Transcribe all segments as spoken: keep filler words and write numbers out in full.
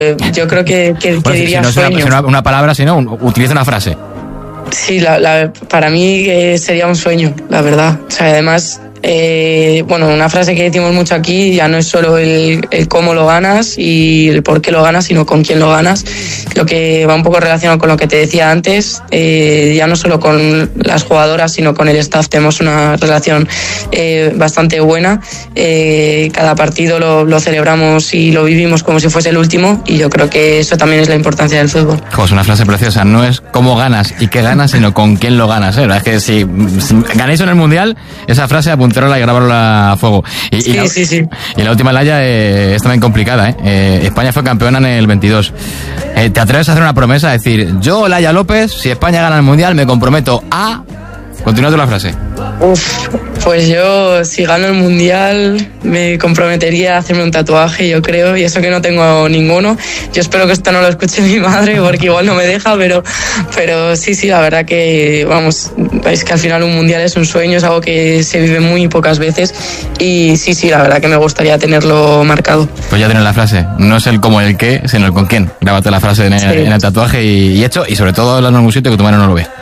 yo creo que, que, bueno, que diría si no sueño. Es una, una palabra, sino un, utiliza una frase. Sí, la, la, para mí eh, sería un sueño, la verdad. O sea, además, eh, bueno, una frase que decimos mucho aquí ya no es solo el, el cómo lo ganas y el por qué lo ganas, sino con quién lo ganas. Lo que va un poco relacionado con lo que te decía antes, eh, ya no solo con las jugadoras, sino con el staff. Tenemos una relación eh, bastante buena. Eh, cada partido lo, lo celebramos y lo vivimos como si fuese el último, y yo creo que eso también es la importancia del fútbol. Jo, es una frase preciosa. No es cómo ganas y qué ganas, sino con quién lo ganas, ¿eh? Es que si, si ganáis en el Mundial, esa frase apuntarla y grabarla a fuego. Y, sí, y la, sí, sí. Y la última, Laia, eh, es también complicada, ¿eh? Eh, España fue campeona en el veintidós. Eh, ¿Te atreves a hacer una promesa? A decir, yo, Laia López, si España gana el Mundial, me comprometo a... Continúa tú la frase. Uf, pues yo, si gano el Mundial, me comprometería a hacerme un tatuaje, yo creo, y eso que no tengo ninguno. Yo espero que esto no lo escuche mi madre, porque igual no me deja, pero, pero sí, sí, la verdad que, vamos, es que al final un Mundial es un sueño, es algo que se vive muy pocas veces, y sí, sí, la verdad que me gustaría tenerlo marcado. Pues ya tienes la frase, no es el cómo el qué, sino el con quién. Grábate la frase en el, sí. en el tatuaje y, y hecho, y sobre todo en algún sitio que tu madre no lo ve.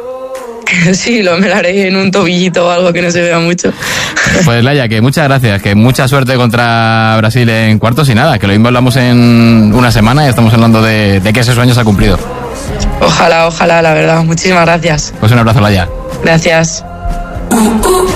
Sí, lo me lo haré en un tobillito o algo que no se vea mucho. Pues Laia, que muchas gracias, que mucha suerte contra Brasil en cuartos y nada, que lo mismo hablamos en una semana y estamos hablando de, de que ese sueño se ha cumplido. Ojalá, ojalá, la verdad. Muchísimas gracias. Pues un abrazo, Laia. Gracias. Uh, uh.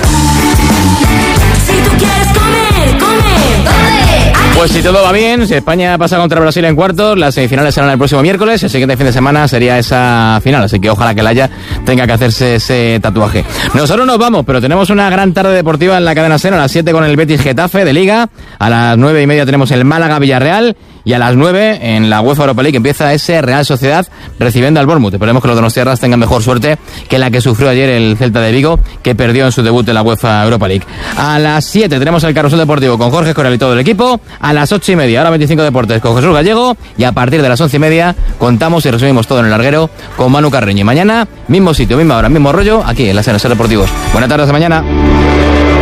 Si tú quieres comer, come, ¿dónde? Pues si todo va bien, si España pasa contra Brasil en cuartos, las semifinales serán el próximo miércoles, el siguiente fin de semana sería esa final, así que ojalá que Laia tenga que hacerse ese tatuaje. Nosotros nos vamos, pero tenemos una gran tarde deportiva en la cadena SER, a las siete con el Betis Getafe de Liga, a las nueve y media tenemos el Málaga Villarreal, y a las nueve en la UEFA Europa League empieza ese Real Sociedad recibiendo al Bournemouth. Esperemos que los donostiarras tengan mejor suerte que la que sufrió ayer el Celta de Vigo, que perdió en su debut en la UEFA Europa League. A las siete tenemos el Carrusel Deportivo con Jorge Escorial y todo el equipo. A las ocho y media, ahora veinticinco Deportes con Jesús Gallego, y a partir de las once y media contamos y resumimos todo en el larguero con Manu Carreño. Y mañana, mismo sitio, misma hora, mismo rollo, aquí en la SER Deportivos. Buenas tardes, de mañana.